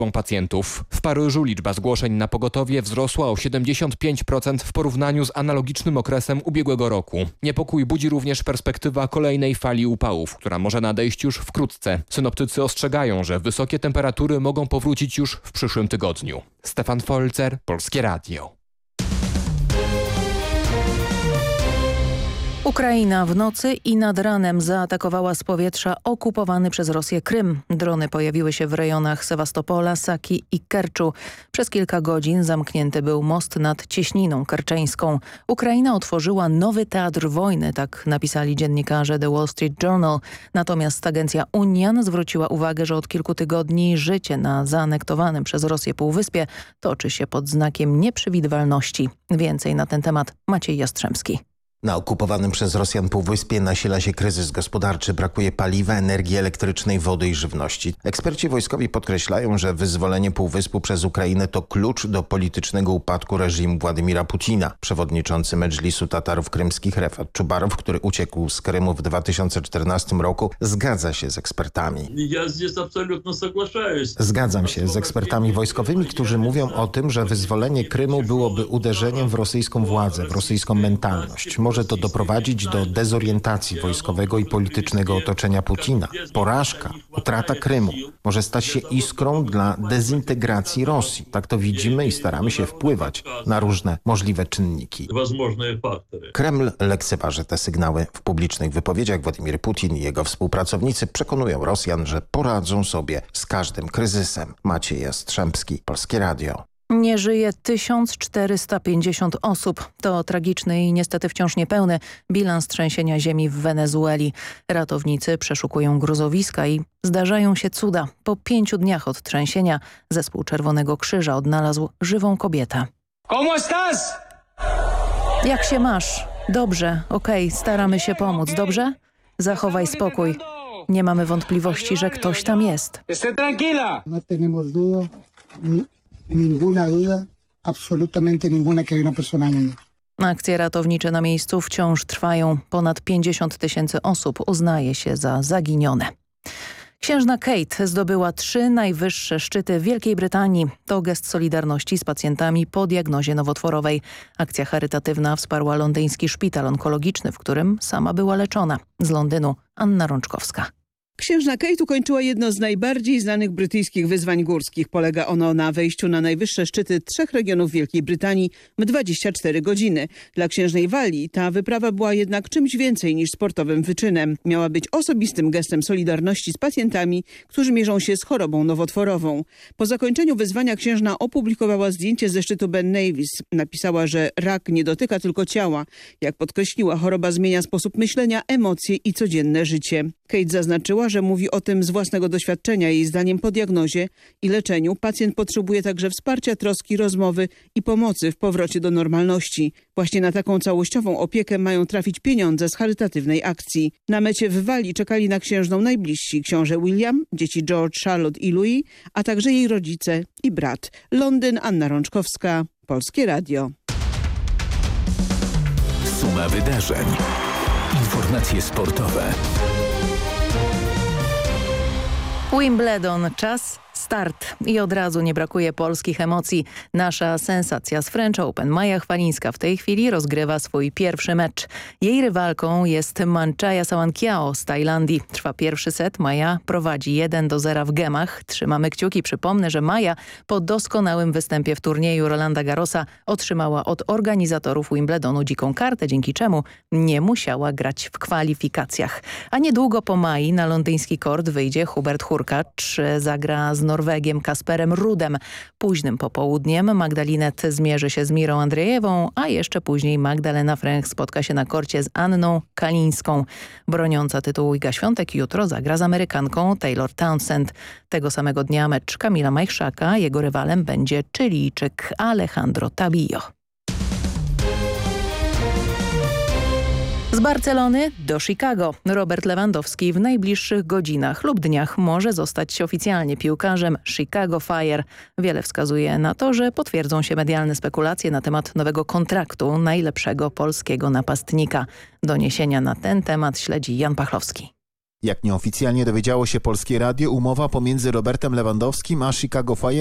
pacjentów. W Paryżu liczba zgłoszeń na pogotowie wzrosła o 75% w porównaniu z analogicznym okresem ubiegłego roku. Niepokój budzi również perspektywa kolejnej fali upałów, która może nadejść już wkrótce. Synoptycy ostrzegają, że wysokie temperatury mogą powrócić już w przyszłym tygodniu. Stefan Folzer, Polskie Radio. Ukraina w nocy i nad ranem zaatakowała z powietrza okupowany przez Rosję Krym. Drony pojawiły się w rejonach Sewastopola, Saki i Kerczu. Przez kilka godzin zamknięty był most nad Cieśniną Kerczeńską. Ukraina otworzyła nowy teatr wojny, tak napisali dziennikarze The Wall Street Journal. Natomiast agencja Unian zwróciła uwagę, że od kilku tygodni życie na zaanektowanym przez Rosję półwyspie toczy się pod znakiem nieprzewidywalności. Więcej na ten temat Maciej Jastrzębski. Na okupowanym przez Rosjan półwyspie nasila się kryzys gospodarczy, brakuje paliwa, energii elektrycznej, wody i żywności. Eksperci wojskowi podkreślają, że wyzwolenie półwyspu przez Ukrainę to klucz do politycznego upadku reżimu Władimira Putina. Przewodniczący Medżlisu Tatarów krymskich Refat Czubarow, który uciekł z Krymu w 2014 roku, zgadza się z ekspertami. Zgadzam się z ekspertami wojskowymi, którzy mówią o tym, że wyzwolenie Krymu byłoby uderzeniem w rosyjską władzę, w rosyjską mentalność. Może to doprowadzić do dezorientacji wojskowego i politycznego otoczenia Putina. Porażka, utrata Krymu może stać się iskrą dla dezintegracji Rosji. Tak to widzimy i staramy się wpływać na różne możliwe czynniki. Kreml lekceważy te sygnały. W publicznych wypowiedziach Władimir Putin i jego współpracownicy przekonują Rosjan, że poradzą sobie z każdym kryzysem. Maciej Jastrzębski, Polskie Radio. Nie żyje 1450 osób. To tragiczny i niestety wciąż niepełny bilans trzęsienia ziemi w Wenezueli. Ratownicy przeszukują gruzowiska i zdarzają się cuda. Po 5 dniach od trzęsienia zespół Czerwonego Krzyża odnalazł żywą kobietę. ¿Cómo estás? Jak się masz? Dobrze, okej, staramy się pomóc, dobrze? Zachowaj spokój. Nie mamy wątpliwości, że ktoś tam jest. Esté tranquila. No tenemos duda, ninguna duda, absolutamente ninguna que hay una persona niña. Akcje ratownicze na miejscu wciąż trwają. Ponad 50 000 osób uznaje się za zaginione. Księżna Kate zdobyła 3 najwyższe szczyty w Wielkiej Brytanii. To gest solidarności z pacjentami po diagnozie nowotworowej. Akcja charytatywna wsparła londyński szpital onkologiczny, w którym sama była leczona. Z Londynu Anna Rączkowska. Księżna Kate ukończyła jedno z najbardziej znanych brytyjskich wyzwań górskich. Polega ono na wejściu na najwyższe szczyty 3 regionów Wielkiej Brytanii w 24 godziny. Dla księżnej Walii ta wyprawa była jednak czymś więcej niż sportowym wyczynem. Miała być osobistym gestem solidarności z pacjentami, którzy mierzą się z chorobą nowotworową. Po zakończeniu wyzwania księżna opublikowała zdjęcie ze szczytu Ben Nevis. Napisała, że rak nie dotyka tylko ciała. Jak podkreśliła, choroba zmienia sposób myślenia, emocje i codzienne życie. Kate zaznaczyła, że mówi o tym z własnego doświadczenia. Jej zdaniem po diagnozie i leczeniu pacjent potrzebuje także wsparcia, troski, rozmowy i pomocy w powrocie do normalności. Właśnie na taką całościową opiekę mają trafić pieniądze z charytatywnej akcji. Na mecie w Walii czekali na księżną najbliżsi: książę William, dzieci George, Charlotte i Louis, a także jej rodzice i brat. Londyn, Anna Rączkowska, Polskie Radio. Suma wydarzeń. Informacje sportowe. Wimbledon, czas, start i od razu nie brakuje polskich emocji. Nasza sensacja z French Open, Maja Chwalińska, w tej chwili rozgrywa swój pierwszy mecz. Jej rywalką jest Manchaya Sawankiao z Tajlandii. Trwa pierwszy set, Maja prowadzi 1-0 w gemach. Trzymamy kciuki. Przypomnę, że Maja po doskonałym występie w turnieju Rolanda Garrosa otrzymała od organizatorów Wimbledonu dziką kartę, dzięki czemu nie musiała grać w kwalifikacjach. A niedługo po Mai na londyński kort wyjdzie Hubert Hurkacz, zagra z Norwegiem Kasperem Rudem. Późnym popołudniem Magdalinet zmierzy się z Mirą Andrzejewą, a jeszcze później Magdalena Fręch spotka się na korcie z Anną Kalińską. Broniąca tytułu Iga Świątek jutro zagra z Amerykanką Taylor Townsend. Tego samego dnia mecz Kamila Majchrzaka, jego rywalem będzie Chilijczyk Alejandro Tabillo. Z Barcelony do Chicago. Robert Lewandowski w najbliższych godzinach lub dniach może zostać oficjalnie piłkarzem Chicago Fire. Wiele wskazuje na to, że potwierdzą się medialne spekulacje na temat nowego kontraktu najlepszego polskiego napastnika. Doniesienia na ten temat śledzi Jan Pachlowski. Jak nieoficjalnie dowiedziało się Polskie Radio, umowa pomiędzy Robertem Lewandowskim a Chicago Fire